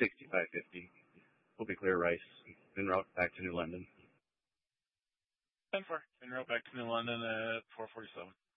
6550. We'll be clear Rice, en route back to New London. 10-4, en route back to New London at 447.